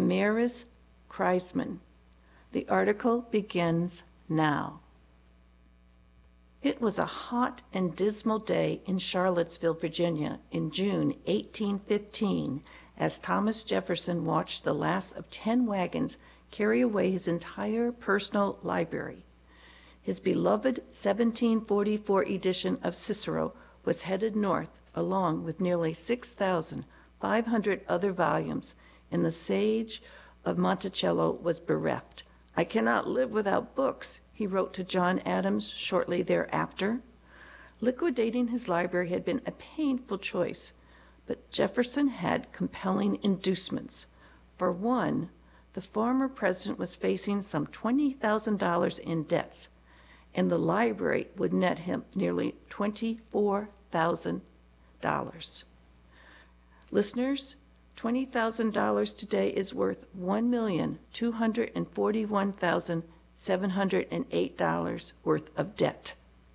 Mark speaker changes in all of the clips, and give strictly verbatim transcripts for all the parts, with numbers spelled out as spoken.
Speaker 1: Damaris Kreisman. The article begins now. It was a hot and dismal day in Charlottesville, Virginia, in June eighteen fifteen, as Thomas Jefferson watched the last of ten wagons carry away his entire personal library. His beloved seventeen forty-four edition of Cicero was headed north, along with nearly six thousand five hundred other volumes, and the Sage of Monticello was bereft. "I cannot live without books," he wrote to John Adams shortly thereafter. Liquidating his library had been a painful choice, but Jefferson had compelling inducements. For one, the former president was facing some twenty thousand dollars in debts, and the library would net him nearly twenty-four thousand dollars. Listeners, twenty thousand dollars today is worth one million two hundred forty-one thousand seven hundred eight dollars worth of debt.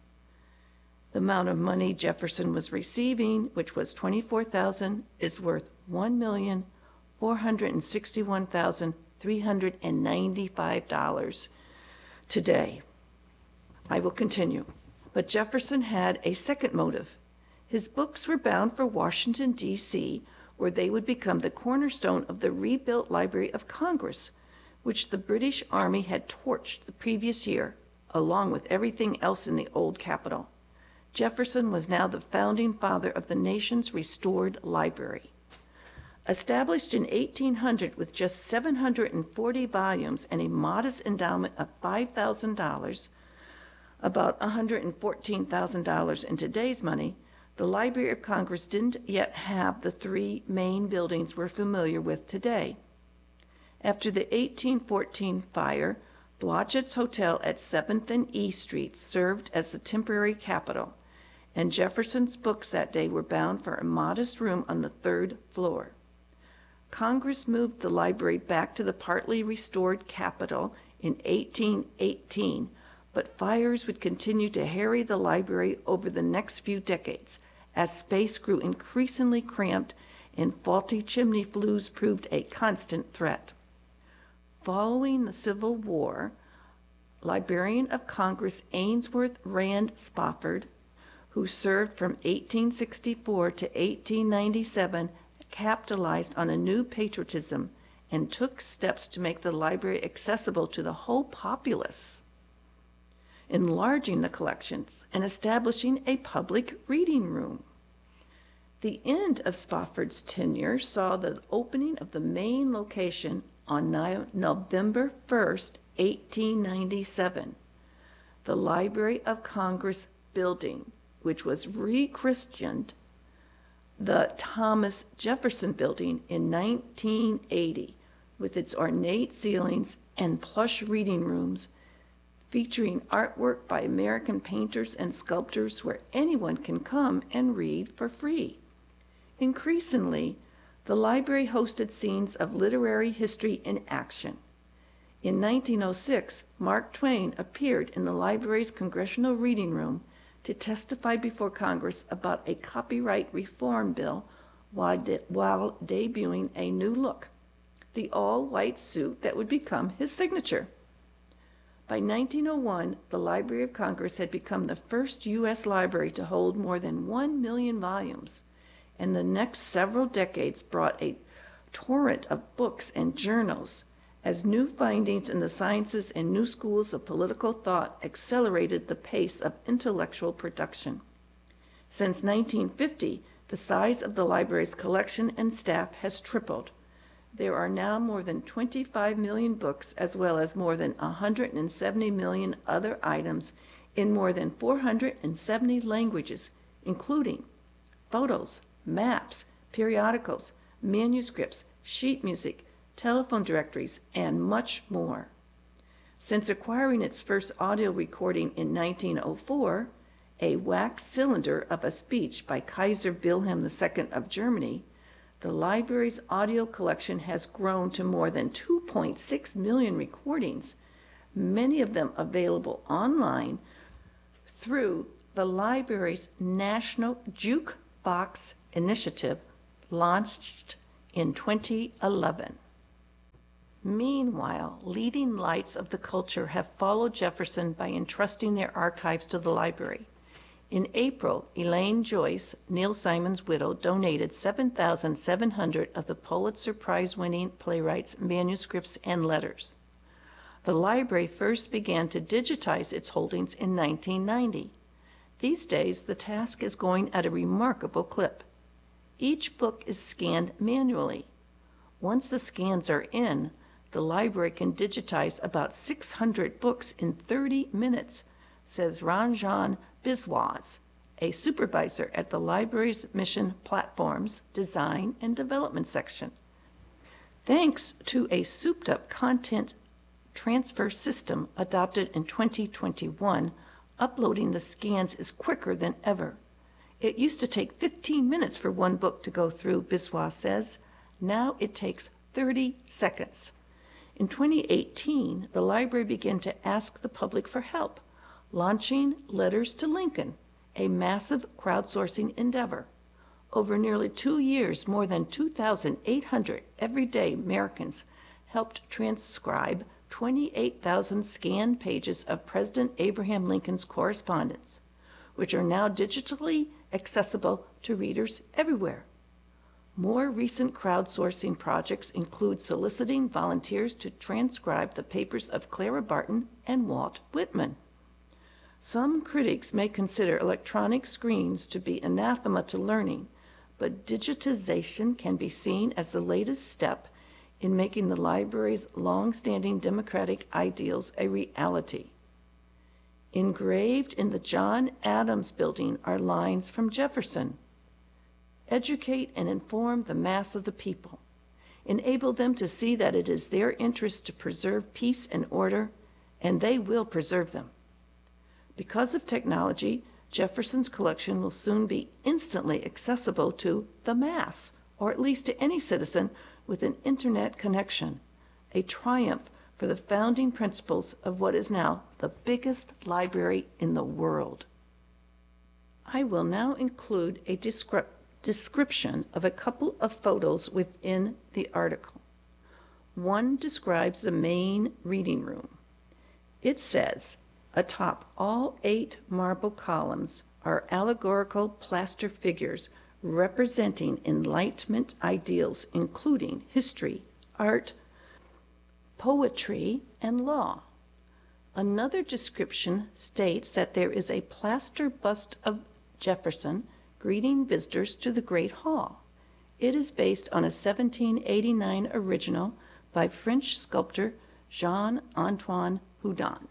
Speaker 1: The amount of money Jefferson was receiving, which was twenty-four thousand dollars, is worth one million four hundred sixty-one thousand three hundred ninety-five dollars today. I will continue. But Jefferson had a second motive. His books were bound for Washington, D C, where they would become the cornerstone of the rebuilt Library of Congress, which the British Army had torched the previous year, along with everything else in the old Capitol. Jefferson was now the founding father of the nation's restored library. Established in eighteen hundred with just seven hundred forty volumes and a modest endowment of five thousand dollars, about one hundred fourteen thousand dollars in today's money, the Library of Congress didn't yet have the three main buildings we're familiar with today. After the eighteen fourteen fire, Blodgett's Hotel at seventh and E Streets served as the temporary capitol, and Jefferson's books that day were bound for a modest room on the third floor. Congress moved the library back to the partly restored Capitol in eighteen eighteen, but fires would continue to harry the library over the next few decades as space grew increasingly cramped and faulty chimney flues proved a constant threat. Following the Civil War, Librarian of Congress Ainsworth Rand Spofford, who served from eighteen sixty-four to eighteen ninety-seven, capitalized on a new patriotism and took steps to make the library accessible to the whole populace, enlarging the collections and establishing a public reading room. The end of Spofford's tenure saw the opening of the main location on November first, eighteen ninety-seven. The Library of Congress building, which was rechristened the Thomas Jefferson Building in nineteen eighty, with its ornate ceilings and plush reading rooms, featuring artwork by American painters and sculptors where anyone can come and read for free. Increasingly, the library hosted scenes of literary history in action. In nineteen oh six, Mark Twain appeared in the library's Congressional Reading Room to testify before Congress about a copyright reform bill while, de- while debuting a new look, the all-white suit that would become his signature. By nineteen oh one, the Library of Congress had become the first U S library to hold more than one million volumes, and the next several decades brought a torrent of books and journals as new findings in the sciences and new schools of political thought accelerated the pace of intellectual production. Since nineteen fifty, the size of the library's collection and staff has tripled. There are now more than twenty-five million books, as well as more than one hundred seventy million other items in more than four hundred seventy languages, including photos, maps, periodicals, manuscripts, sheet music, telephone directories, and much more. Since acquiring its first audio recording in nineteen oh four, a wax cylinder of a speech by Kaiser Wilhelm the Second of Germany, the library's audio collection has grown to more than two point six million recordings, many of them available online through the library's National Jukebox Initiative, launched in twenty eleven. Meanwhile, leading lights of the culture have followed Jefferson by entrusting their archives to the library. In April, Elaine Joyce, Neil Simon's widow, donated seven thousand seven hundred of the Pulitzer Prize-winning playwright's manuscripts and letters. The library first began to digitize its holdings in nineteen ninety. These days, the task is going at a remarkable clip. Each book is scanned manually. Once the scans are in, the library can digitize about six hundred books in thirty minutes, says Ranjan Biswas, a supervisor at the library's Mission Platforms Design and Development section. Thanks to a souped-up content transfer system adopted in twenty twenty-one, uploading the scans is quicker than ever. It used to take fifteen minutes for one book to go through, Biswas says. Now it takes thirty seconds. In twenty eighteen, the library began to ask the public for help, launching Letters to Lincoln, a massive crowdsourcing endeavor. Over nearly two years, more than two thousand eight hundred everyday Americans helped transcribe twenty-eight thousand scanned pages of President Abraham Lincoln's correspondence, which are now digitally accessible to readers everywhere. More recent crowdsourcing projects include soliciting volunteers to transcribe the papers of Clara Barton and Walt Whitman. Some critics may consider electronic screens to be anathema to learning, but digitization can be seen as the latest step in making the library's long-standing democratic ideals a reality. Engraved in the John Adams Building are lines from Jefferson. Educate and inform the mass of the people. Enable them to see that it is their interest to preserve peace and order, and they will preserve them. Because of technology, Jefferson's collection will soon be instantly accessible to the mass, or at least to any citizen with an internet connection, a triumph for the founding principles of what is now the biggest library in the world. I will now include a descri- description of a couple of photos within the article. One describes the main reading room. It says, atop all eight marble columns are allegorical plaster figures representing Enlightenment ideals, including history, art, poetry, and law. Another description states that there is a plaster bust of Jefferson greeting visitors to the Great Hall. It is based on a seventeen eighty-nine original by French sculptor Jean-Antoine Houdon.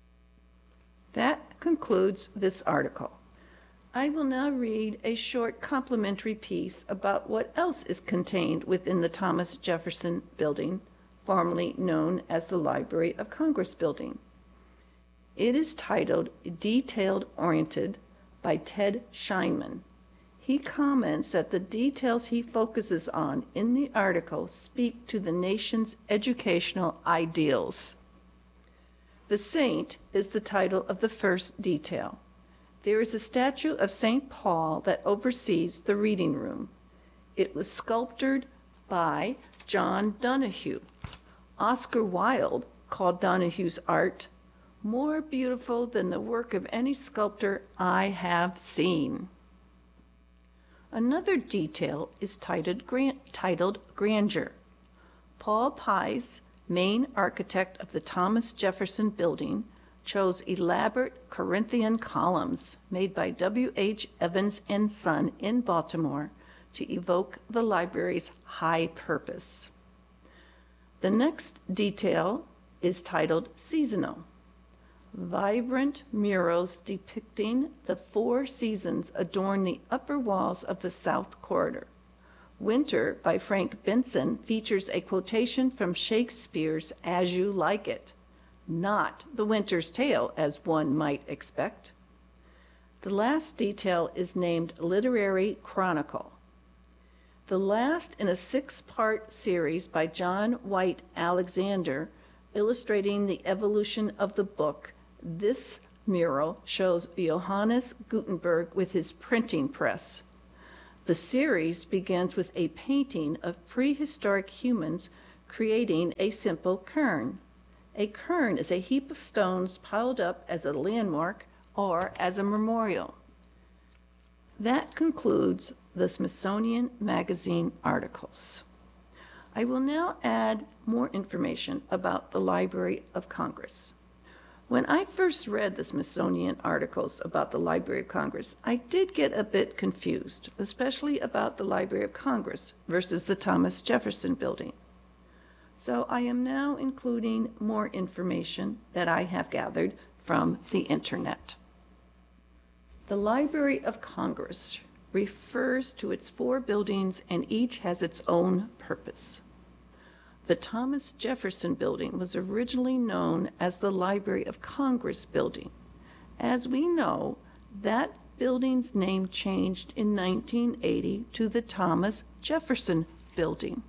Speaker 1: That concludes this article. I will now read a short complimentary piece about what else is contained within the Thomas Jefferson Building, formerly known as the Library of Congress Building. It is titled Detailed Oriented by Ted Scheinman. He comments that the details he focuses on in the article speak to the nation's educational ideals. The Saint is the title of the first detail. There is a statue of Saint Paul that oversees the reading room. It was sculptured by John Donahue. Oscar Wilde called Donahue's art more beautiful than the work of any sculptor I have seen. Another detail is titled, Gran- titled Grandeur. Paul Pies, main architect of the Thomas Jefferson Building, chose elaborate Corinthian columns made by W H Evans and Son in Baltimore to evoke the library's high purpose. The next detail is titled Seasonal. Vibrant murals depicting the four seasons adorn the upper walls of the South Corridor. Winter by Frank Benson features a quotation from Shakespeare's As You Like It, not The Winter's Tale as one might expect. The last detail is named Literary Chronicle. The last in a six-part series by John White Alexander, illustrating the evolution of the book. This mural shows Johannes Gutenberg with his printing press. The series begins with a painting of prehistoric humans creating a simple cairn. A cairn is a heap of stones piled up as a landmark or as a memorial. That concludes the Smithsonian Magazine articles. I will now add more information about the Library of Congress. When I first read the Smithsonian articles about the Library of Congress, I did get a bit confused, especially about the Library of Congress versus the Thomas Jefferson Building. So I am now including more information that I have gathered from the internet. The Library of Congress refers to its four buildings, and each has its own purpose. The Thomas Jefferson Building was originally known as the Library of Congress Building. As we know, that building's name changed in nineteen eighty to the Thomas Jefferson Building.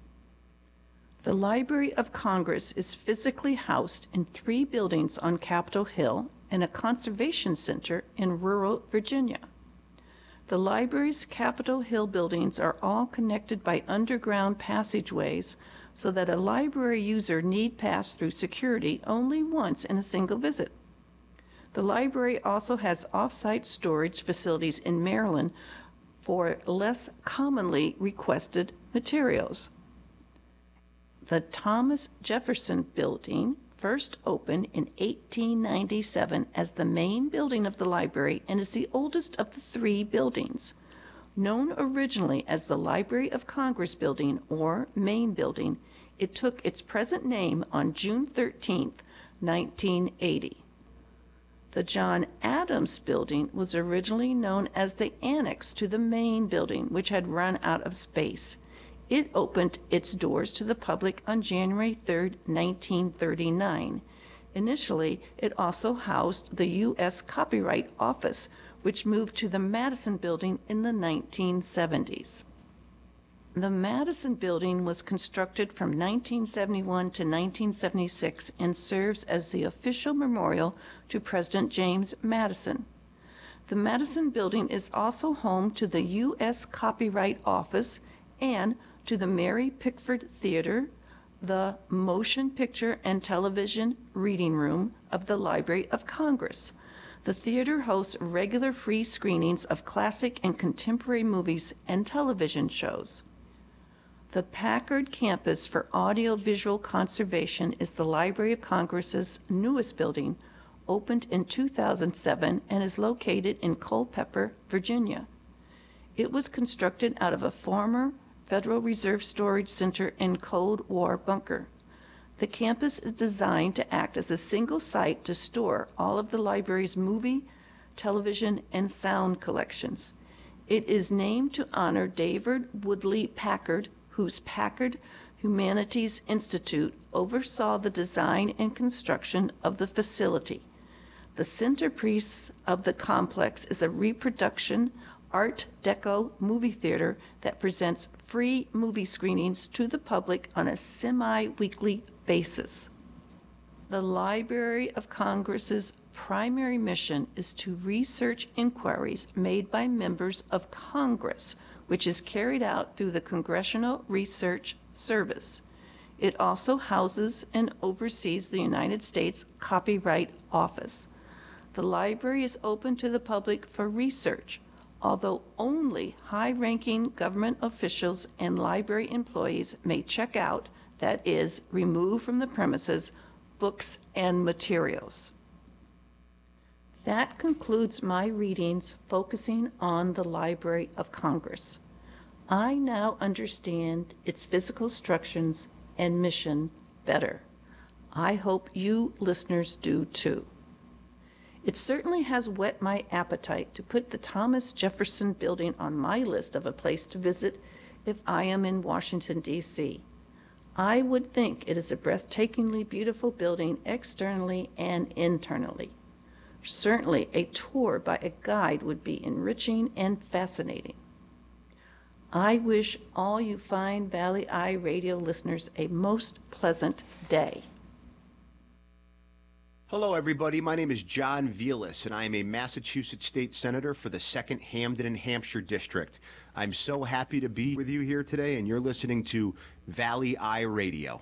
Speaker 1: The Library of Congress is physically housed in three buildings on Capitol Hill and a conservation center in rural Virginia. The library's Capitol Hill buildings are all connected by underground passageways so that a library user need pass through security only once in a single visit. The library also has off-site storage facilities in Maryland for less commonly requested materials. The Thomas Jefferson Building first opened in eighteen ninety-seven as the main building of the library and is the oldest of the three buildings. Known originally as the Library of Congress Building or Main Building, it took its present name on June thirteenth, nineteen eighty. The John Adams Building was originally known as the annex to the main building, which had run out of space. It opened its doors to the public on January third, nineteen thirty-nine. Initially, it also housed the U S Copyright Office, which moved to the Madison Building in the nineteen seventies. The Madison Building was constructed from nineteen seventy-one to nineteen seventy-six and serves as the official memorial to President James Madison. The Madison Building is also home to the U S Copyright Office and to the Mary Pickford Theater, the Motion Picture and Television Reading Room of the Library of Congress. The theater hosts regular free screenings of classic and contemporary movies and television shows. The Packard Campus for Audiovisual Conservation is the Library of Congress's newest building, opened in two thousand seven and is located in Culpeper, Virginia. It was constructed out of a former Federal Reserve Storage Center and Cold War bunker. The campus is designed to act as a single site to store all of the library's movie, television, and sound collections. It is named to honor David Woodley Packard, whose Packard Humanities Institute oversaw the design and construction of the facility. The centerpiece of the complex is a reproduction Art Deco movie theater that presents free movie screenings to the public on a semi-weekly basis. The Library of Congress's primary mission is to research inquiries made by members of Congress, which is carried out through the Congressional Research Service. It also houses and oversees the United States Copyright Office. The library is open to the public for research, although only high-ranking government officials and library employees may check out, that is, remove from the premises, books and materials. That concludes my readings focusing on the Library of Congress. I now understand its physical structures and mission better. I hope you listeners do too. It certainly has whet my appetite to put the Thomas Jefferson Building on my list of a place to visit if I am in Washington, D C I would think it is a breathtakingly beautiful building externally and internally. Certainly, a tour by a guide would be enriching and fascinating. I wish all you fine Valley Eye Radio listeners a most pleasant day.
Speaker 2: Hello, everybody. My name is John Velas, and I am a Massachusetts State Senator for the second Hamden and Hampshire District. I'm so happy to be with you here today, and you're listening to Valley Eye Radio.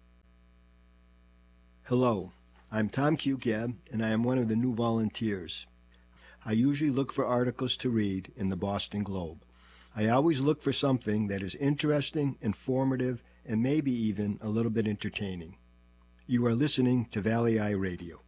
Speaker 3: Hello, I'm Tom Cucab, and I am one of the new volunteers. I usually look for articles to read in the Boston Globe. I always look for something that is interesting, informative, and maybe even a little bit entertaining. You are listening to Valley Eye Radio.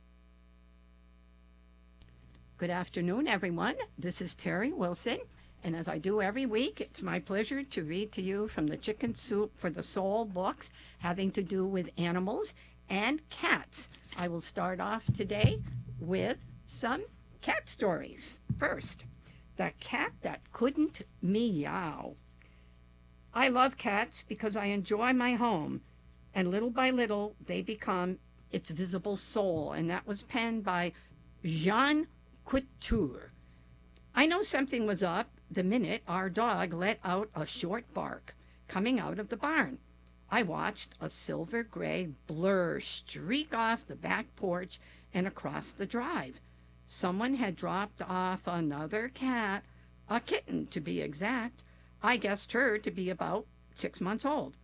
Speaker 4: Good afternoon, everyone. This is Terry Wilson, and as I do every week, it's my pleasure to read to you from the Chicken Soup for the Soul books having to do with animals and cats. I will start off today with some cat stories. First, the cat that couldn't meow. I love cats because I enjoy my home, and little by little they become its visible soul, and that was penned by Jean Couture. I know something was up the minute our dog let out a short bark coming out of the barn. I watched a silver gray blur streak off the back porch and across the drive. Someone had dropped off another cat, a kitten to be exact. I guessed her to be about six months old.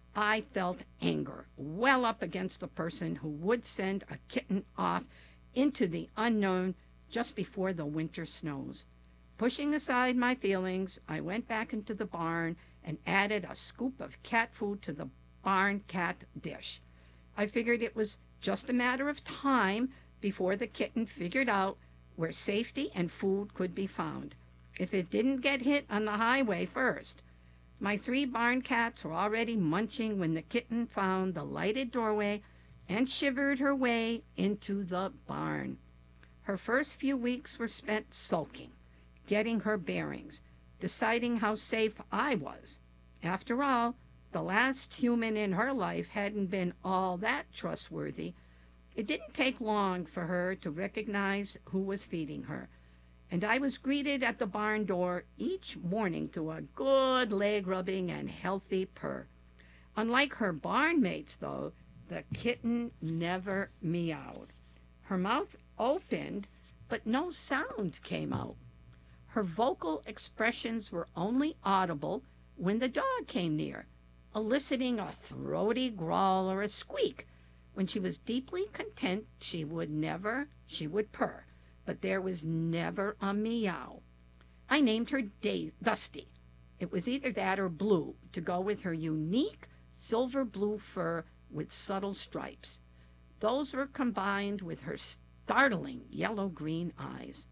Speaker 4: I felt anger well up against the person who would send a kitten off into the unknown just before the winter snows. Pushing aside my feelings, I went back into the barn and added a scoop of cat food to the barn cat dish. I figured it was just a matter of time before the kitten figured out where safety and food could be found, if it didn't get hit on the highway first. My three barn cats were already munching when the kitten found the lighted doorway and shivered her way into the barn. Her first few weeks were spent sulking, getting her bearings, deciding how safe I was. After all, the last human in her life hadn't been all that trustworthy. It didn't take long for her to recognize who was feeding her, and I was greeted at the barn door each morning to a good leg rubbing and healthy purr. Unlike her barn mates, though, the kitten never meowed. Her mouth opened, but no sound came out. Her vocal expressions were only audible when the dog came near, eliciting a throaty growl or a squeak. When she was deeply content, she would never, she would purr, but there was never a meow. I named her Day- Dusty. It was either that or Blue, to go with her unique silver blue fur with subtle stripes. Those were combined with her startling yellow-green eyes.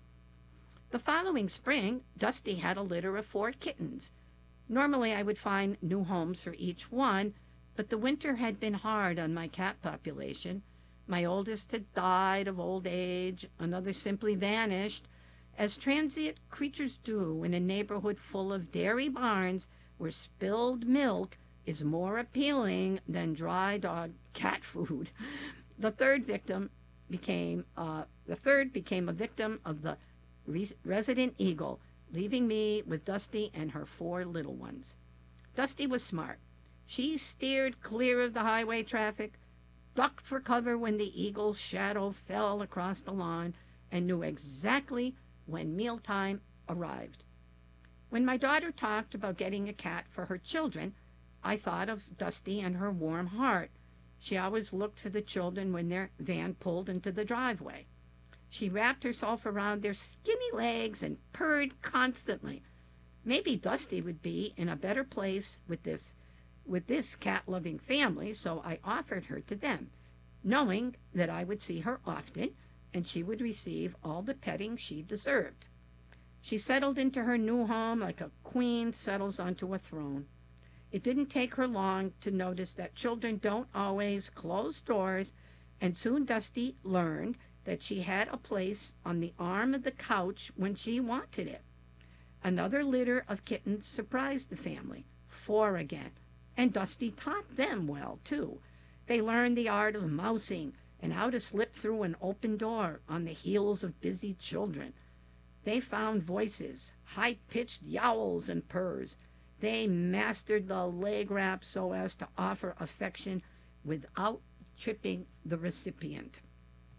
Speaker 4: The following spring, Dusty had a litter of four kittens. Normally I would find new homes for each one, but the winter had been hard on my cat population. My oldest had died of old age, another simply vanished, as transient creatures do in a neighborhood full of dairy barns where spilled milk is more appealing than dry dog cat food. The third victim became uh, the third became a victim of the res- resident eagle, leaving me with Dusty and her four little ones. Dusty was smart. She steered clear of the highway traffic, ducked for cover when the eagle's shadow fell across the lawn, and knew exactly when mealtime arrived. When my daughter talked about getting a cat for her children, I thought of Dusty and her warm heart. She always looked for the children when their van pulled into the driveway. She wrapped herself around their skinny legs and purred constantly. Maybe Dusty would be in a better place with this with this cat-loving family, so I offered her to them, knowing that I would see her often and she would receive all the petting she deserved. She settled into her new home like a queen settles onto a throne. It didn't take her long to notice that children don't always close doors, and soon Dusty learned that she had a place on the arm of the couch when she wanted it. Another litter of kittens surprised the family, four again, and Dusty taught them well, too. They learned the art of mousing and how to slip through an open door on the heels of busy children. They found voices, high-pitched yowls and purrs. They mastered the leg wrap so as to offer affection without tripping the recipient.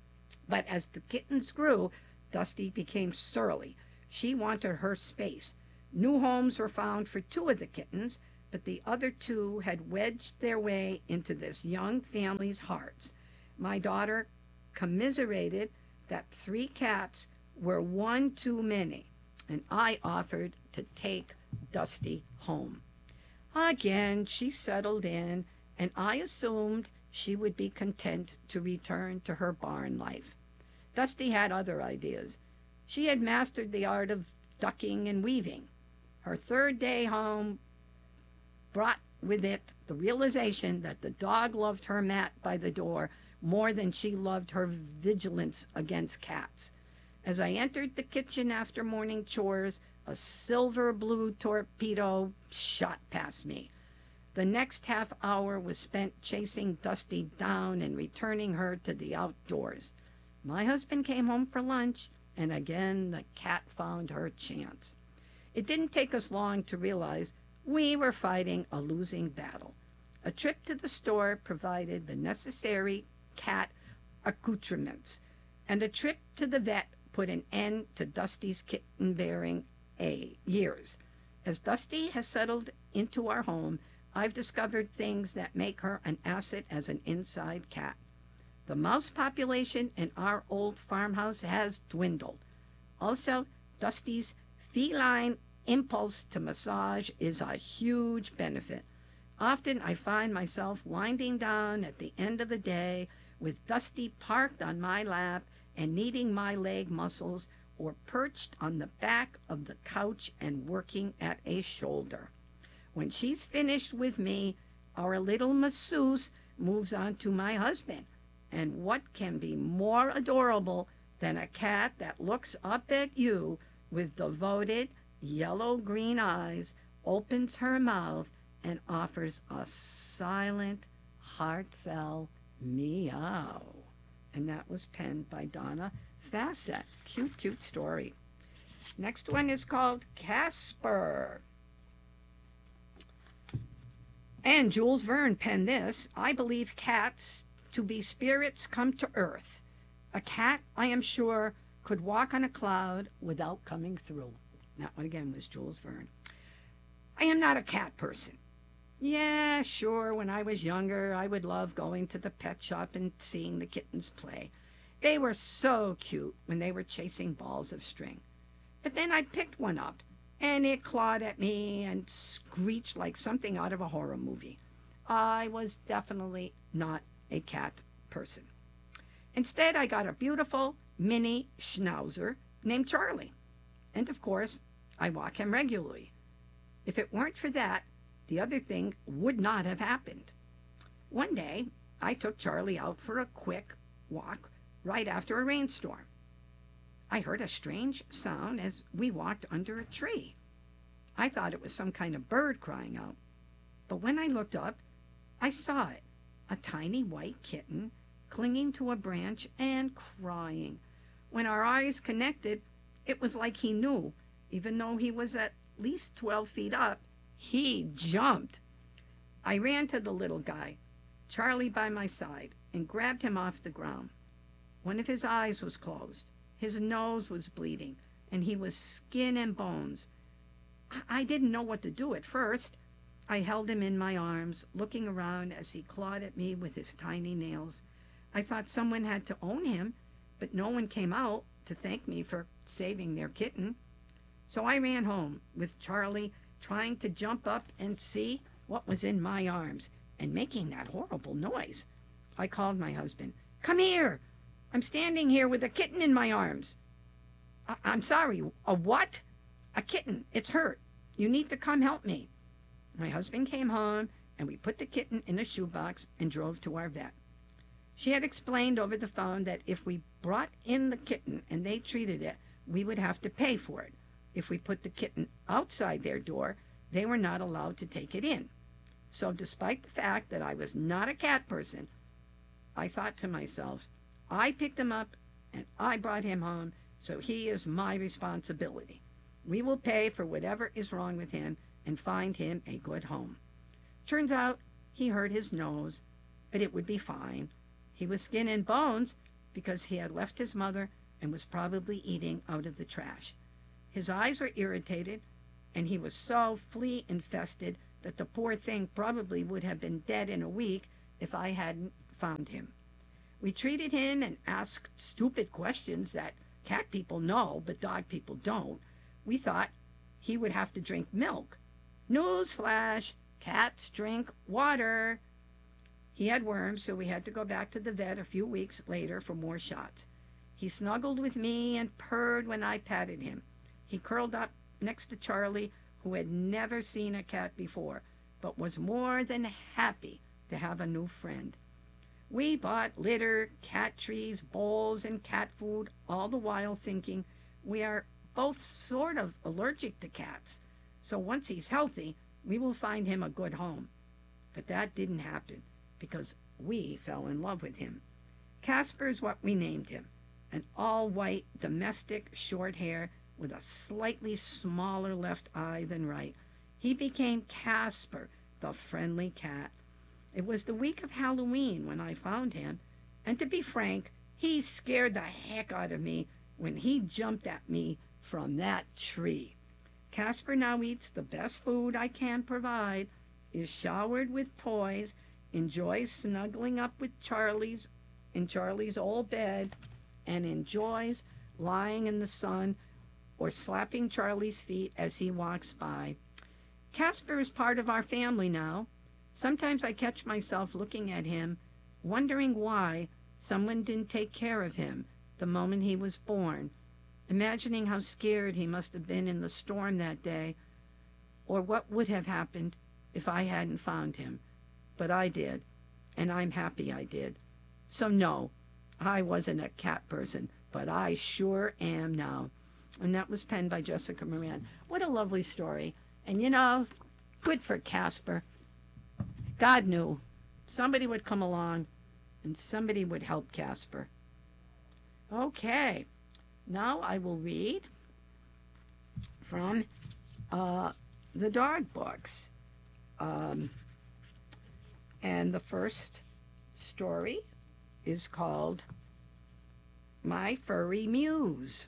Speaker 4: But as the kittens grew, Dusty became surly. She wanted her space. New homes were found for two of the kittens, but the other two had wedged their way into this young family's hearts. My daughter commiserated that three cats were one too many, and I offered to take Dusty home. Again, she settled in, and I assumed she would be content to return to her barn life. Dusty had other ideas. She had mastered the art of ducking and weaving. Her third day home brought with it the realization that the dog loved her mat by the door more than she loved her vigilance against cats. As I entered the kitchen after morning chores, a silver blue torpedo shot past me. The next half hour was spent chasing Dusty down and returning her to the outdoors. My husband came home for lunch, and again the cat found her chance. It didn't take us long to realize we were fighting a losing battle. A trip to the store provided the necessary cat accoutrements, and a trip to the vet put an end to Dusty's kitten-bearing a years. As Dusty has settled into our home, I've discovered things that make her an asset as an inside cat. The mouse population in our old farmhouse has dwindled. Also, Dusty's feline impulse to massage is a huge benefit. Often I find myself winding down at the end of the day with Dusty parked on my lap and kneading my leg muscles, or perched on the back of the couch and working at a shoulder. When she's finished with me, our little masseuse moves on to my husband. And what can be more adorable than a cat that looks up at you with devoted yellow-green eyes, opens her mouth, and offers a silent, heartfelt meow. And that was penned by Donna Fassett. Cute, cute story. Next one is called Casper. And Jules Verne penned this. I believe cats to be spirits come to earth. A cat, I am sure, could walk on a cloud without coming through. That one again was Jules Verne. I am not a cat person. Yeah, sure, when I was younger, I would love going to the pet shop and seeing the kittens play. They were so cute when they were chasing balls of string. But then I picked one up, and it clawed at me and screeched like something out of a horror movie. I was definitely not a cat person. Instead, I got a beautiful mini schnauzer named Charlie. And of course, I walk him regularly. If it weren't for that, the other thing would not have happened. One day, I took Charlie out for a quick walk right after a rainstorm. I heard a strange sound as we walked under a tree. I thought it was some kind of bird crying out. But when I looked up, I saw it, a tiny white kitten clinging to a branch and crying. When our eyes connected, it was like he knew. Even though he was at least twelve feet up, he jumped. I ran to the little guy, Charlie by my side, and grabbed him off the ground. One of his eyes was closed. His nose was bleeding, and he was skin and bones. I didn't know what to do at first. I held him in my arms, looking around as he clawed at me with his tiny nails. I thought someone had to own him, but no one came out to thank me for saving their kitten. So I ran home, with Charlie trying to jump up and see what was in my arms and making that horrible noise. I called my husband. "Come here! I'm standing here with a kitten in my arms." I- I'm sorry, a what? "A kitten. It's hurt. You need to come help me." My husband came home, and we put the kitten in a shoebox and drove to our vet. She had explained over the phone that if we brought in the kitten and they treated it, we would have to pay for it. If we put the kitten outside their door, they were not allowed to take it in. So despite the fact that I was not a cat person, I thought to myself, I picked him up and I brought him home, so he is my responsibility. We will pay for whatever is wrong with him and find him a good home. Turns out he hurt his nose, but it would be fine. He was skin and bones, because he had left his mother and was probably eating out of the trash. His eyes were irritated, and he was so flea infested that the poor thing probably would have been dead in a week if I hadn't found him. We treated him and asked stupid questions that cat people know but dog people don't. We thought he would have to drink milk. Newsflash, cats drink water. He had worms, so we had to go back to the vet a few weeks later for more shots. He snuggled with me and purred when I patted him. He curled up next to Charlie, who had never seen a cat before, but was more than happy to have a new friend. We bought litter, cat trees, bowls, and cat food, all the while thinking we are both sort of allergic to cats, so once he's healthy, we will find him a good home. But that didn't happen, because we fell in love with him. Casper is what we named him, an all-white, domestic, short hair with a slightly smaller left eye than right. He became Casper, the friendly cat. It was the week of Halloween when I found him, and to be frank, he scared the heck out of me when he jumped at me from that tree. Casper now eats the best food I can provide, is showered with toys, enjoys snuggling up with Charlie's in Charlie's old bed, and enjoys lying in the sun or slapping Charlie's feet as he walks by. Casper is part of our family now. Sometimes I catch myself looking at him, wondering why someone didn't take care of him the moment he was born, imagining how scared he must have been in the storm that day, or what would have happened if I hadn't found him. But I did, and I'm happy I did. So no, I wasn't a cat person, but I sure am now. And that was penned by Jessica Moran. What a lovely story. And you know, good for Casper. God knew somebody would come along and somebody would help Casper. Okay, now I will read from uh, the dog books. Um, and the first story is called My Furry Muse.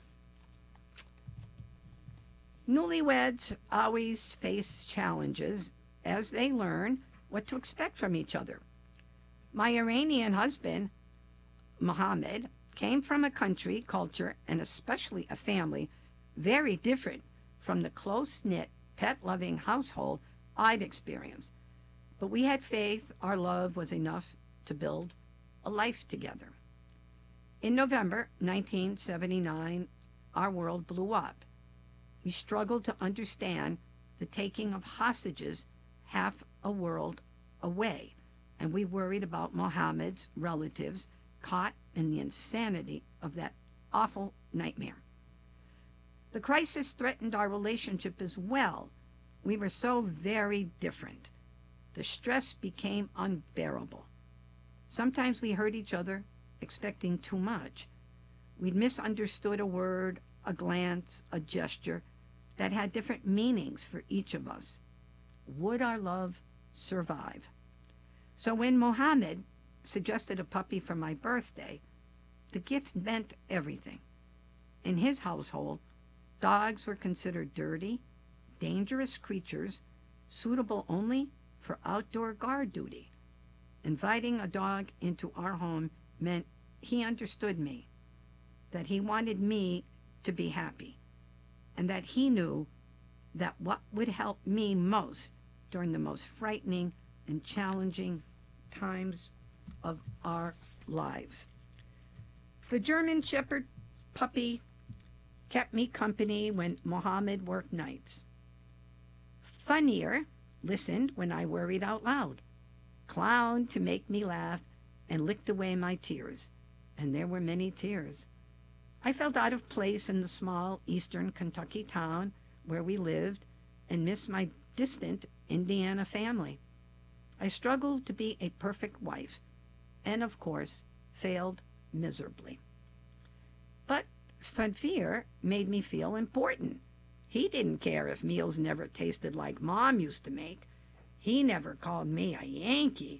Speaker 4: Newlyweds always face challenges as they learn what to expect from each other. My Iranian husband, Mohammed, came from a country, culture, and especially a family very different from the close-knit, pet-loving household I'd experienced. But we had faith our love was enough to build a life together. In November nineteen seventy-nine, our world blew up. We struggled to understand the taking of hostages half a world away, and we worried about Mohammed's relatives caught in the insanity of that awful nightmare. The crisis threatened our relationship as well. We were so very different. The stress became unbearable. Sometimes we hurt each other, expecting too much. We'd misunderstood a word, a glance, a gesture that had different meanings for each of us. Would our love survive? So when Mohammed suggested a puppy for my birthday, the gift meant everything. In his household, dogs were considered dirty, dangerous creatures, suitable only for outdoor guard duty. Inviting a dog into our home meant he understood me, that he wanted me to be happy, and that he knew that what would help me most during the most frightening and challenging times of our lives. The German Shepherd puppy kept me company when Mohammed worked nights. Funnier listened when I worried out loud, clowned to make me laugh, and licked away my tears. And there were many tears. I felt out of place in the small eastern Kentucky town where we lived and missed my distant Indiana family. I struggled to be a perfect wife and, of course, failed miserably. But Funfear made me feel important. He didn't care if meals never tasted like Mom used to make. He never called me a Yankee,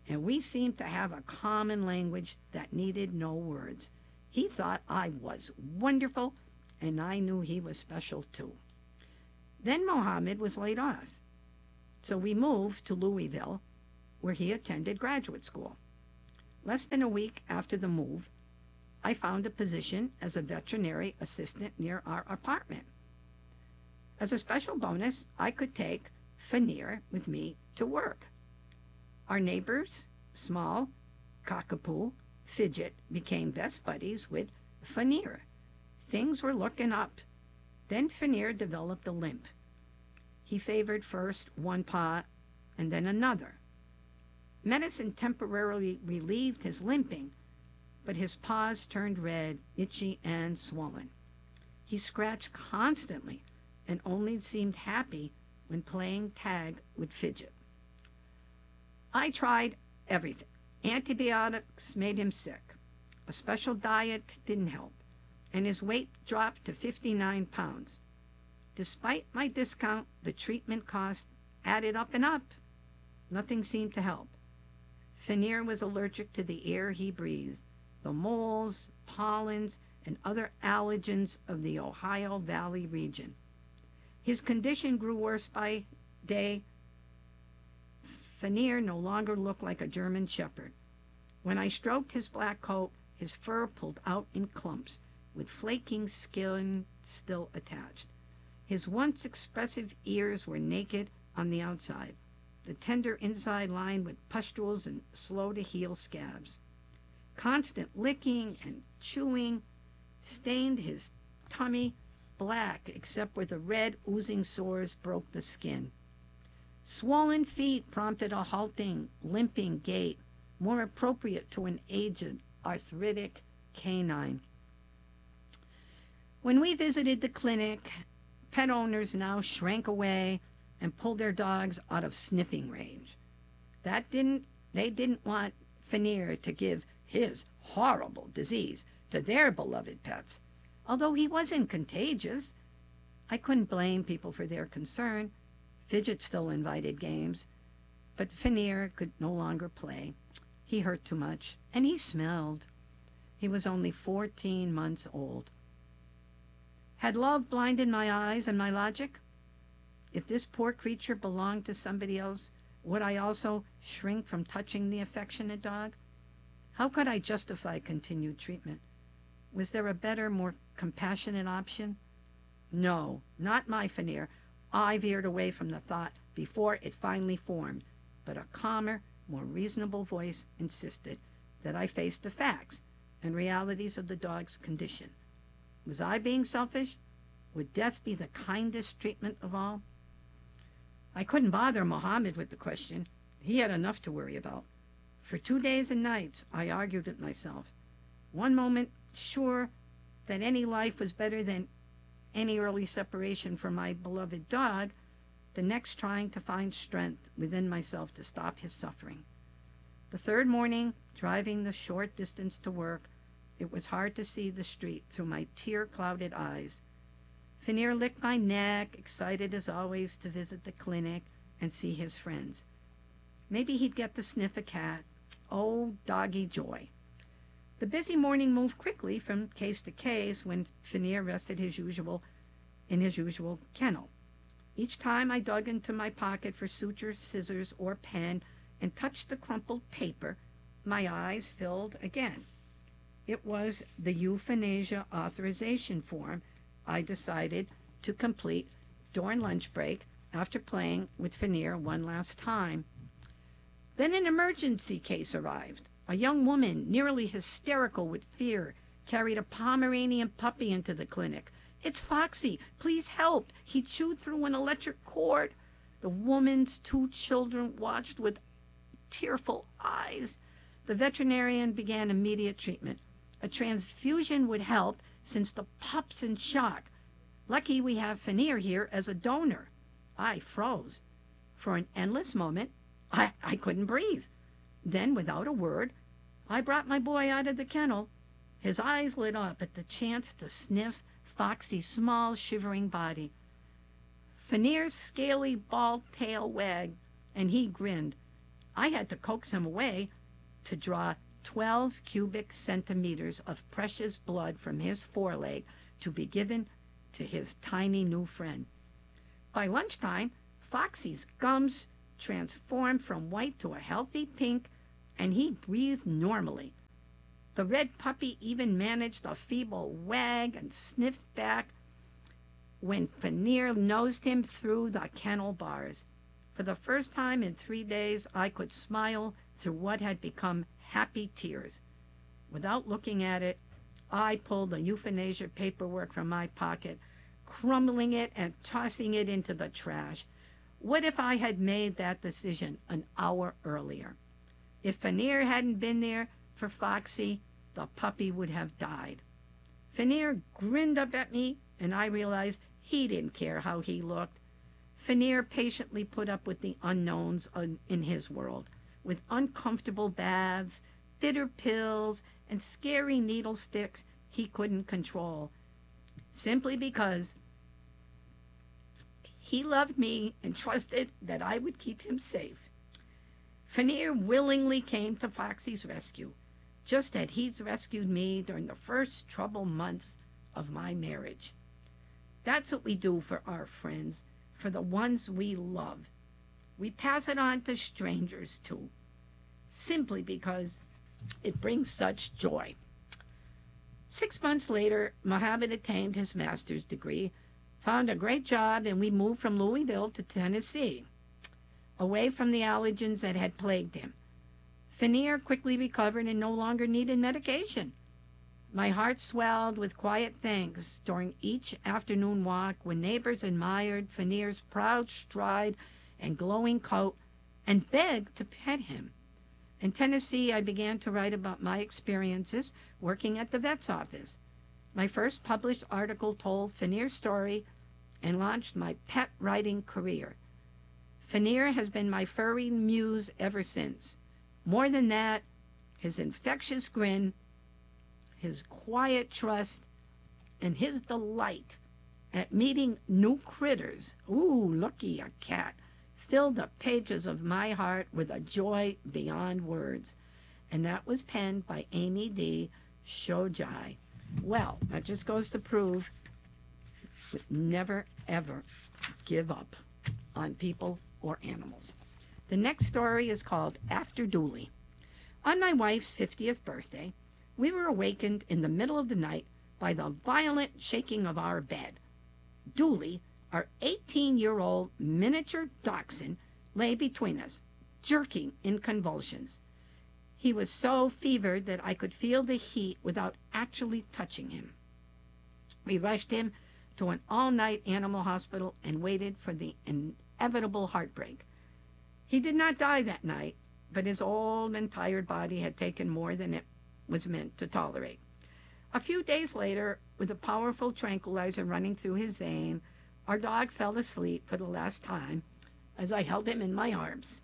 Speaker 4: and we seemed to have a common language that needed no words. He thought I was wonderful, and I knew he was special too. Then Mohammed was laid off, so we moved to Louisville, where he attended graduate school. Less than a week after the move, I found a position as a veterinary assistant near our apartment. As a special bonus, I could take Fanir with me to work. Our neighbors, Small, Cockapoo, Fidget, became best buddies with Fanir. Things were looking up. Then Fanir developed a limp. He favored first one paw and then another. Medicine temporarily relieved his limping, but his paws turned red, itchy, and swollen. He scratched constantly and only seemed happy when playing tag with Fidget. I tried everything. Antibiotics made him sick. A special diet didn't help, and his weight dropped to fifty-nine pounds. Despite my discount, the treatment cost added up and up. Nothing seemed to help. Fanir was allergic to the air he breathed, the moles, pollens, and other allergens of the Ohio Valley region. His condition grew worse by day. Fanir no longer looked like a German shepherd. When I stroked his black coat, his fur pulled out in clumps, with flaking skin still attached. His once expressive ears were naked on the outside, the tender inside lined with pustules and slow-to-heal scabs. Constant licking and chewing stained his tummy black, except where the red, oozing sores broke the skin. Swollen feet prompted a halting, limping gait, more appropriate to an aged, arthritic canine. When we visited the clinic, pet owners now shrank away and pulled their dogs out of sniffing range. That didn't, they didn't want Fanir to give his horrible disease to their beloved pets. Although he wasn't contagious, I couldn't blame people for their concern. Fidget still invited games, but Fanir could no longer play. He hurt too much, and he smelled. He was only fourteen months old. Had love blinded my eyes and my logic? If this poor creature belonged to somebody else, would I also shrink from touching the affectionate dog? How could I justify continued treatment? Was there a better, more compassionate option? No, not my Fanir. I veered away from the thought before it finally formed, but a calmer, more reasonable voice insisted that I face the facts and realities of the dog's condition. Was I being selfish? Would death be the kindest treatment of all? I couldn't bother Mohammed with the question. He had enough to worry about. For two days and nights, I argued with myself. One moment, sure that any life was better than any early separation from my beloved dog, the next trying to find strength within myself to stop his suffering. The third morning, driving the short distance to work, it was hard to see the street through my tear-clouded eyes. Fanir licked my neck, excited as always to visit the clinic and see his friends. Maybe he'd get to sniff a cat. Oh, doggy joy. The busy morning moved quickly from case to case when Fanir rested his usual in his usual kennel. Each time I dug into my pocket for sutures, scissors, or pen and touched the crumpled paper, my eyes filled again. It was the euthanasia authorization form I decided to complete during lunch break after playing with Fanir one last time. Then an emergency case arrived. A young woman, nearly hysterical with fear, carried a Pomeranian puppy into the clinic. "It's Foxy. Please help. He chewed through an electric cord." The woman's two children watched with tearful eyes. The veterinarian began immediate treatment. A transfusion would help since the pup's in shock. Lucky we have Fanir here as a donor. I froze. For an endless moment, I, I couldn't breathe. Then, without a word, I brought my boy out of the kennel. His eyes lit up at the chance to sniff Foxy's small, shivering body. Fanir's scaly, bald tail wagged, and he grinned. I had to coax him away to draw twelve cubic centimeters of precious blood from his foreleg to be given to his tiny new friend. By lunchtime, Foxy's gums transformed from white to a healthy pink, and he breathed normally. The red puppy even managed a feeble wag and sniffed back when Fenrir nosed him through the kennel bars. For the first time in three days, I could smile through what had become happy tears. Without looking at it, I pulled the euthanasia paperwork from my pocket, crumbling it and tossing it into the trash. What if I had made that decision an hour earlier? If Fenrir hadn't been there for Foxy, the puppy would have died. Fenrir grinned up at me, and I realized he didn't care how he looked. Fenrir patiently put up with the unknowns in his world, with uncomfortable baths, bitter pills, and scary needle sticks he couldn't control, simply because he loved me and trusted that I would keep him safe. Fenrir willingly came to Foxy's rescue, just as he'd rescued me during the first troubled months of my marriage. That's what we do for our friends, for the ones we love. We pass it on to strangers too, simply because it brings such joy. Six months later, Mohammed attained his master's degree, found a great job, and we moved from Louisville to Tennessee, away from the allergens that had plagued him. Fenrir quickly recovered and no longer needed medication. My heart swelled with quiet thanks during each afternoon walk when neighbors admired Fenrir's proud stride and glowing coat and begged to pet him. In Tennessee, I began to write about my experiences working at the vet's office. My first published article told Fenrir's story and launched my pet writing career. Fenrir has been my furry muse ever since. More than that, his infectious grin, his quiet trust, and his delight at meeting new critters, ooh, looky, a cat, filled the pages of my heart with a joy beyond words. And that was penned by Amy D. Shojai. Well, that just goes to prove never, ever give up on people or animals. The next story is called After Dooley. On my wife's fiftieth birthday, we were awakened in the middle of the night by the violent shaking of our bed. Dooley, our eighteen-year-old miniature dachshund, lay between us, jerking in convulsions. He was so fevered that I could feel the heat without actually touching him. We rushed him to an all-night animal hospital and waited for the inevitable heartbreak. He did not die that night, but his old and tired body had taken more than it was meant to tolerate. A few days later, with a powerful tranquilizer running through his vein, our dog fell asleep for the last time as I held him in my arms.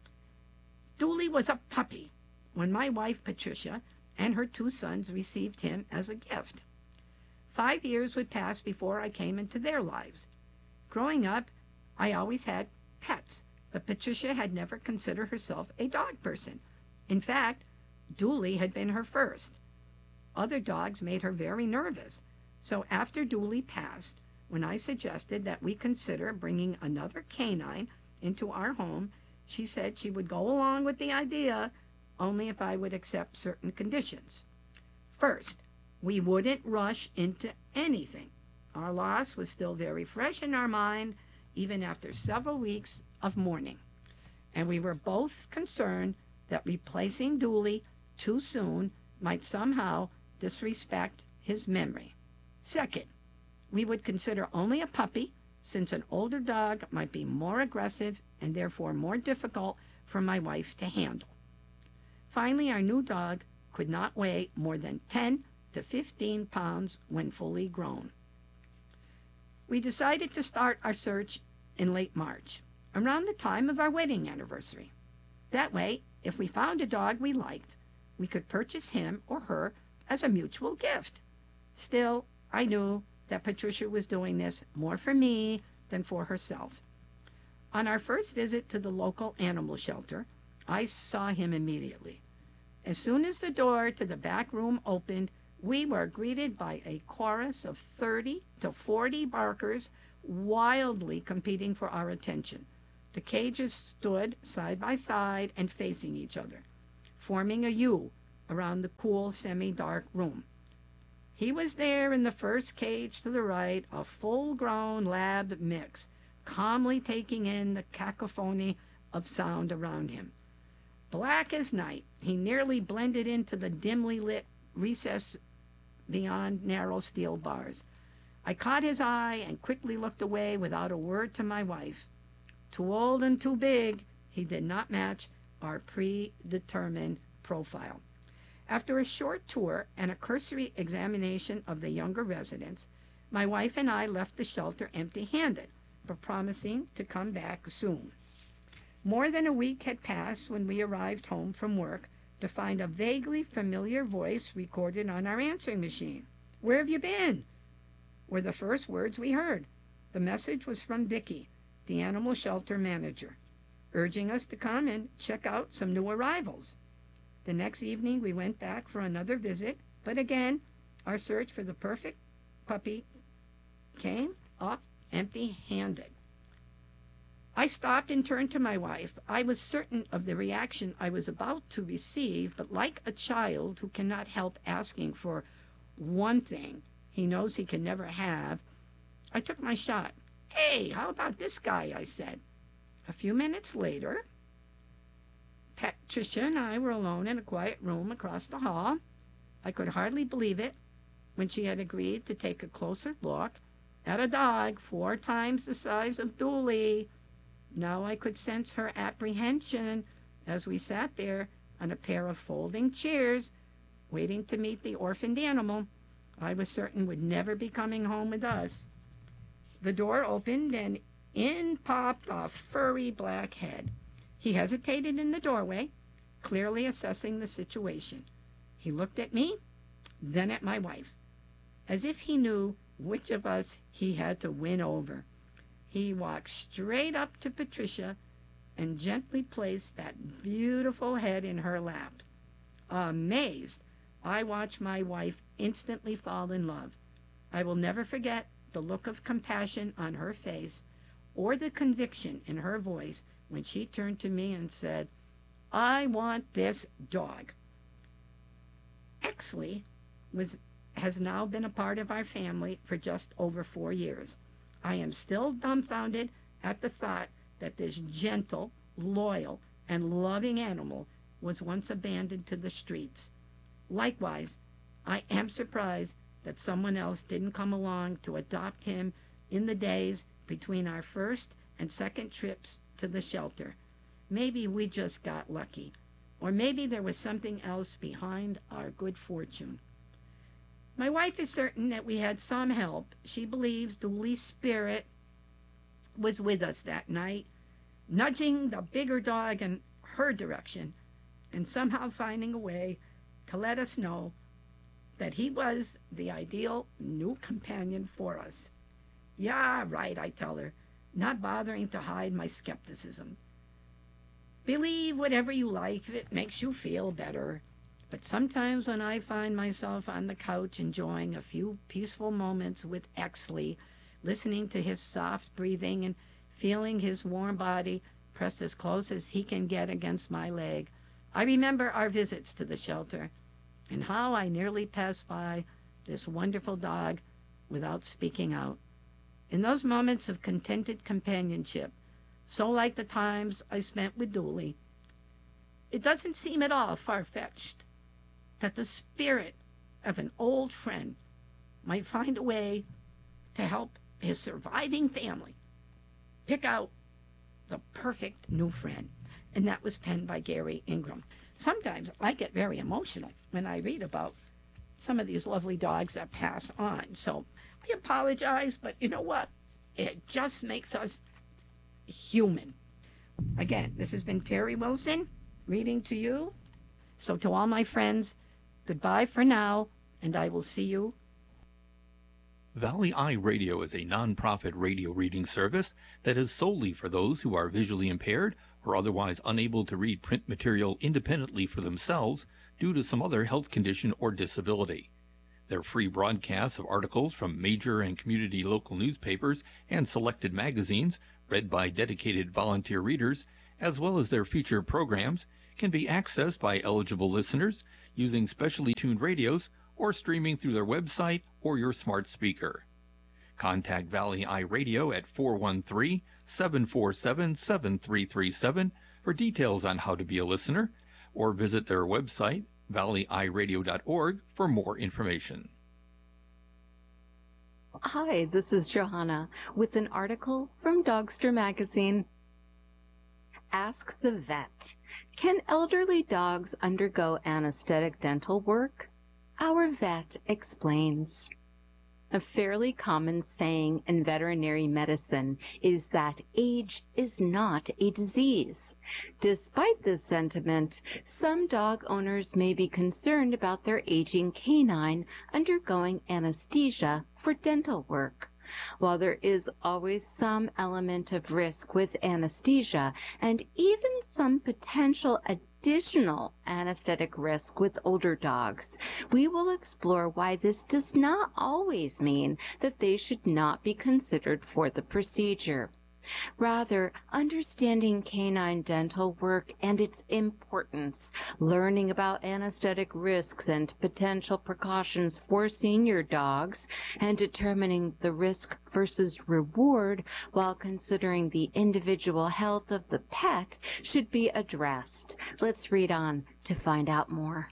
Speaker 4: Dooley was a puppy when my wife Patricia and her two sons received him as a gift. Five years would pass before I came into their lives. Growing up, I always had pets, but Patricia had never considered herself a dog person. In fact, Dooley had been her first. Other dogs made her very nervous. So after Dooley passed, when I suggested that we consider bringing another canine into our home, she said she would go along with the idea only if I would accept certain conditions. First, we wouldn't rush into anything. Our loss was still very fresh in our mind, even after several weeks of mourning. And we were both concerned that replacing Dooley too soon might somehow disrespect his memory. Second, we would consider only a puppy, since an older dog might be more aggressive and therefore more difficult for my wife to handle. Finally, our new dog could not weigh more than ten to fifteen pounds when fully grown. We decided to start our search in late March, around the time of our wedding anniversary. That way, if we found a dog we liked, we could purchase him or her as a mutual gift. Still, I knew that Patricia was doing this more for me than for herself. On our first visit to the local animal shelter, I saw him immediately. As soon as the door to the back room opened, we were greeted by a chorus of thirty to forty barkers wildly competing for our attention. The cages stood side by side and facing each other, forming a U around the cool, semi-dark room. He was there in the first cage to the right, a full-grown lab mix, calmly taking in the cacophony of sound around him. Black as night, he nearly blended into the dimly lit recess beyond narrow steel bars. I caught his eye and quickly looked away without a word to my wife. Too old and too big, he did not match our predetermined profile. After a short tour and a cursory examination of the younger residents, my wife and I left the shelter empty-handed, but promising to come back soon. More than a week had passed when we arrived home from work to find a vaguely familiar voice recorded on our answering machine. "Where have you been?" were the first words we heard. The message was from Vicky, the animal shelter manager, urging us to come and check out some new arrivals. The next evening we went back for another visit, but again our search for the perfect puppy came up empty-handed. I stopped and turned to my wife. I was certain of the reaction I was about to receive, but like a child who cannot help asking for one thing he knows he can never have, I took my shot. "Hey, how about this guy?" I said. A few minutes later, Patricia and I were alone in a quiet room across the hall. I could hardly believe it when she had agreed to take a closer look at a dog four times the size of Dooley. Now I could sense her apprehension as we sat there on a pair of folding chairs, waiting to meet the orphaned animal I was certain would never be coming home with us. The door opened, and in popped a furry black head. He hesitated in the doorway, clearly assessing the situation. He looked at me, then at my wife, as if he knew which of us he had to win over. He walked straight up to Patricia and gently placed that beautiful head in her lap. Amazed, I watched my wife instantly fall in love. I will never forget the look of compassion on her face or the conviction in her voice when she turned to me and said, "I want this dog." Exley was, has now been a part of our family for just over four years. I am still dumbfounded at the thought that this gentle, loyal, and loving animal was once abandoned to the streets. Likewise, I am surprised that someone else didn't come along to adopt him in the days between our first and second trips to the shelter. Maybe we just got lucky, or maybe there was something else behind our good fortune. My wife is certain that we had some help. She believes Dooley's spirit was with us that night, nudging the bigger dog in her direction and somehow finding a way to let us know that he was the ideal new companion for us. "Yeah, right," I tell her, not bothering to hide my skepticism. "Believe whatever you like if it makes you feel better. But sometimes when I find myself on the couch enjoying a few peaceful moments with Exley, listening to his soft breathing and feeling his warm body pressed as close as he can get against my leg, I remember our visits to the shelter and how I nearly passed by this wonderful dog without speaking out. In those moments of contented companionship, so like the times I spent with Dooley, it doesn't seem at all far-fetched that the spirit of an old friend might find a way to help his surviving family pick out the perfect new friend." And that was penned by Gary Ingram. Sometimes I get very emotional when I read about some of these lovely dogs that pass on. So I apologize, but you know what? It just makes us human. Again, this has been Terry Wilson reading to you. So to all my friends, goodbye for now, and I will see you.
Speaker 5: Valley Eye Radio is a nonprofit radio reading service that is solely for those who are visually impaired or otherwise unable to read print material independently for themselves due to some other health condition or disability. Their free broadcasts of articles from major and community local newspapers and selected magazines, read by dedicated volunteer readers, as well as their feature programs, can be accessed by eligible listeners using specially tuned radios or streaming through their website or your smart speaker. Contact Valley Eye Radio at four one three, seven four seven, seven three three seven for details on how to be a listener, or visit their website, valley eye radio dot org, for more information.
Speaker 6: Hi, this is Johanna with an article from Dogster Magazine. Ask the vet. Can elderly dogs undergo anesthetic dental work? Our vet explains. A fairly common saying in veterinary medicine is that age is not a disease. Despite this sentiment, some dog owners may be concerned about their aging canine undergoing anesthesia for dental work. While there is always some element of risk with anesthesia and even some potential additional anesthetic risk with older dogs, we will explore why this does not always mean that they should not be considered for the procedure. Rather, understanding canine dental work and its importance, learning about anesthetic risks and potential precautions for senior dogs, and determining the risk versus reward while considering the individual health of the pet should be addressed. Let's read on to find out more.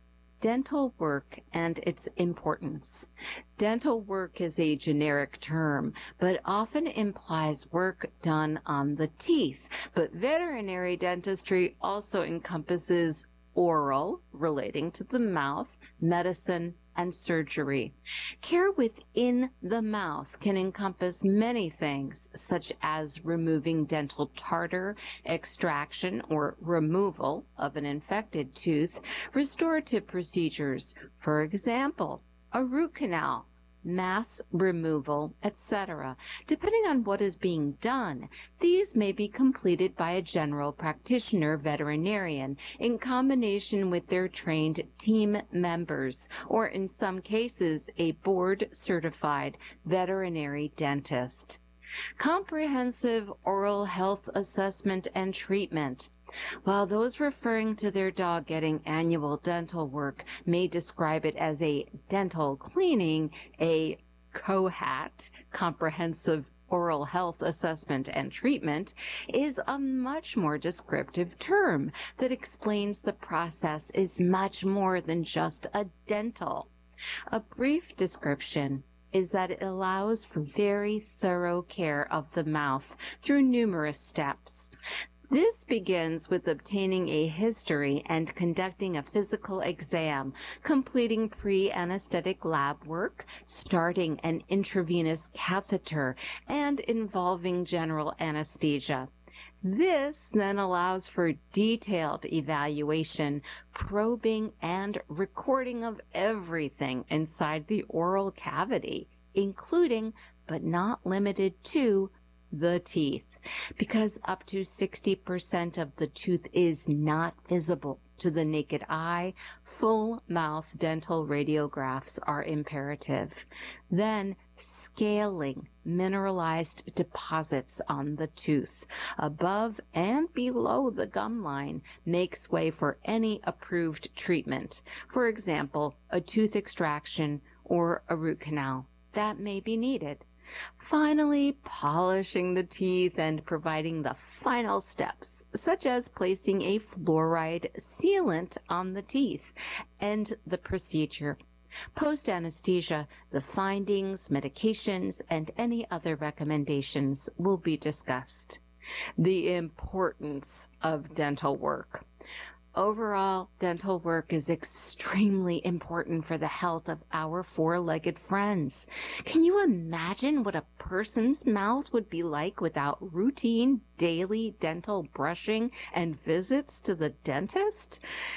Speaker 6: Dental work and its importance. Dental work is a generic term, but often implies work done on the teeth. But veterinary dentistry also encompasses oral, relating to the mouth, medicine, and surgery. Care within the mouth can encompass many things, such as removing dental tartar, extraction or removal of an infected tooth, restorative procedures, for example, a root canal, mass removal, et cetera. Depending on what is being done, these may be completed by a general practitioner veterinarian in combination with their trained team members, or in some cases, a board-certified veterinary dentist. Comprehensive oral health assessment and treatment. While those referring to their dog getting annual dental work may describe it as a dental cleaning, a COHAT, comprehensive oral health assessment and treatment, is a much more descriptive term that explains the process is much more than just a dental. A brief description is that it allows for very thorough care of the mouth through numerous steps. This begins with obtaining a history and conducting a physical exam, completing pre-anesthetic lab work, starting an intravenous catheter, and involving general anesthesia. This then allows for detailed evaluation, probing, and recording of everything inside the oral cavity, including, but not limited to, the teeth, because up to sixty percent of the tooth is not visible to the naked eye. Full mouth dental radiographs are imperative. Then scaling mineralized deposits on the tooth above and below the gum line makes way for any approved treatment. For example, a tooth extraction or a root canal that may be needed. Finally, polishing the teeth and providing the final steps, such as placing a fluoride sealant on the teeth, and the procedure. Post-anesthesia, the findings, medications, and any other recommendations will be discussed. The importance of dental work. Overall, dental work is extremely important for the health of our four-legged friends. Can you imagine what a person's mouth would be like without routine daily dental brushing and visits to the dentist?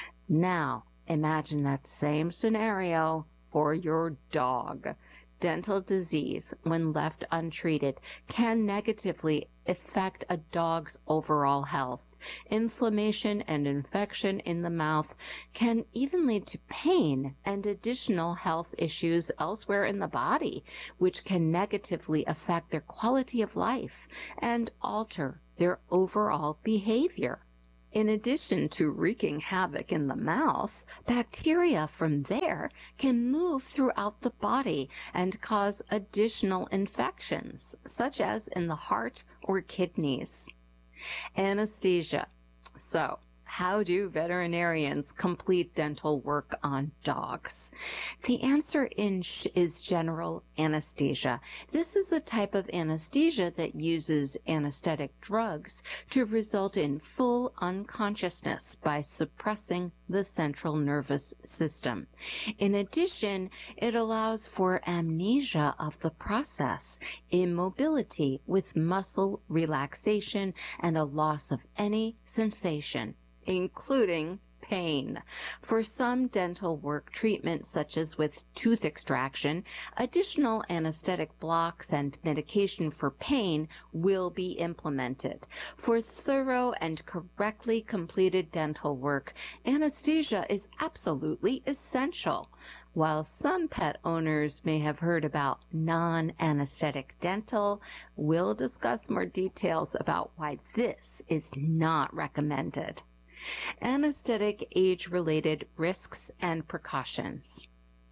Speaker 6: Now, imagine that same scenario for your dog. Dental disease, when left untreated, can negatively affect a dog's overall health. Inflammation and infection in the mouth can even lead to pain and additional health issues elsewhere in the body, which can negatively affect their quality of life and alter their overall behavior. In addition to wreaking havoc in the mouth, bacteria from there can move throughout the body and cause additional infections, such as in the heart or kidneys. Anesthesia. So, how do veterinarians complete dental work on dogs? The answer in sh- is general anesthesia. This is a type of anesthesia that uses anesthetic drugs to result in full unconsciousness by suppressing the central nervous system. In addition, it allows for amnesia of the process, immobility with muscle relaxation, and a loss of any sensation, including pain. For some dental work treatments, such as with tooth extraction, additional anesthetic blocks and medication for pain will be implemented. For thorough and correctly completed dental work, anesthesia is absolutely essential. While some pet owners may have heard about non-anesthetic dental, we'll discuss more details about why this is not recommended. Anesthetic age-related risks and precautions.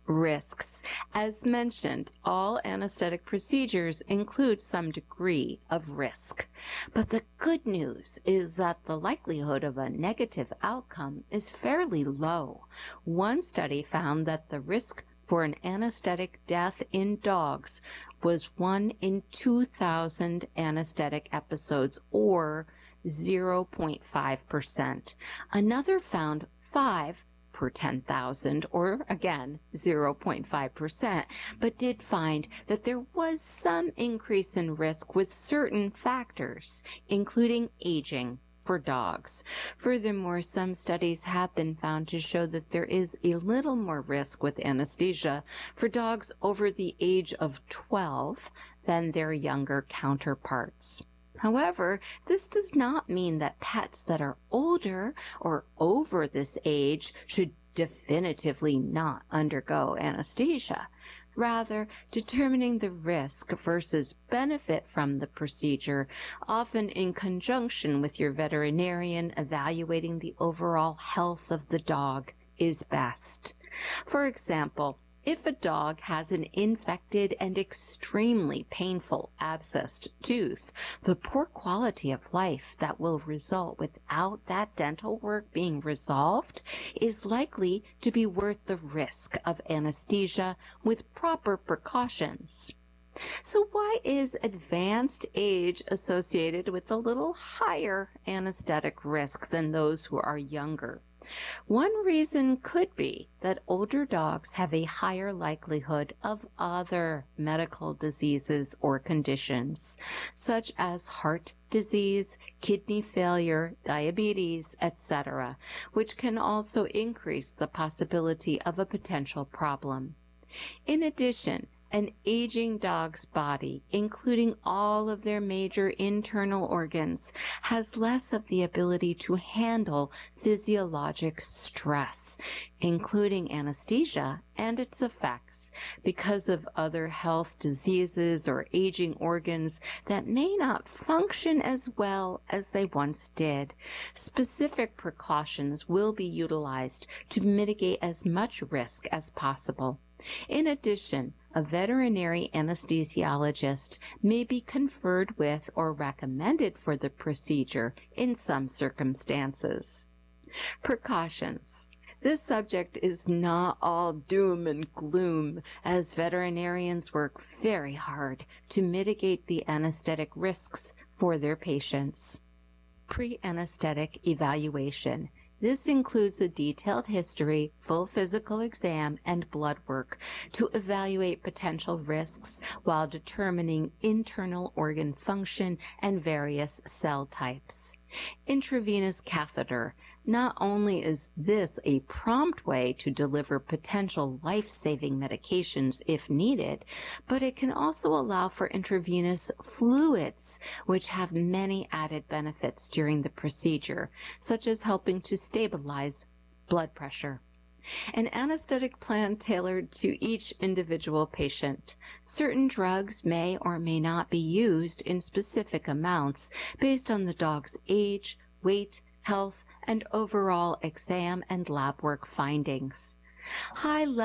Speaker 6: Risks. As mentioned, all anesthetic procedures include some degree of risk. But the good news is that the likelihood of a negative outcome is fairly low. One study found that the risk for an anesthetic death in dogs was one in two thousand anesthetic episodes, or zero point five percent. Another found five per ten thousand, or again, zero point five percent, but did find that there was some increase in risk with certain factors, including aging for dogs. Furthermore, some studies have been found to show that there is a little more risk with anesthesia for dogs over the age of twelve than their younger counterparts. However, this does not mean that pets that are older or over this age should definitively not undergo anesthesia. Rather, determining the risk versus benefit from the procedure, often in conjunction with your veterinarian evaluating the overall health of the dog, is best. For example, if a dog has an infected and extremely painful abscessed tooth, the poor quality of life that will result without that dental work being resolved is likely to be worth the risk of anesthesia with proper precautions. So why is advanced age associated with a little higher anesthetic risk than those who are younger? One reason could be that older dogs have a higher likelihood of other medical diseases or conditions, such as heart disease, kidney failure, diabetes, et cetera, which can also increase the possibility of a potential problem. In addition, an aging dog's body, including all of their major internal organs, has less of the ability to handle physiologic stress, including anesthesia and its effects, because of other health diseases or aging organs that may not function as well as they once did. Specific precautions will be utilized to mitigate as much risk as possible. In addition, a veterinary anesthesiologist may be conferred with or recommended for the procedure in some circumstances. Precautions. This subject is not all doom and gloom, as veterinarians work very hard to mitigate the anesthetic risks for their patients. Pre-anesthetic evaluation. This includes a detailed history, full physical exam, and blood work to evaluate potential risks while determining internal organ function and various cell types. Intravenous catheter. Not only is this a prompt way to deliver potential life-saving medications if needed, but it can also allow for intravenous fluids, which have many added benefits during the procedure, such as helping to stabilize blood pressure. An anesthetic plan tailored to each individual patient. Certain drugs may or may not be used in specific amounts based on the dog's age, weight, health, and overall exam and lab work findings. High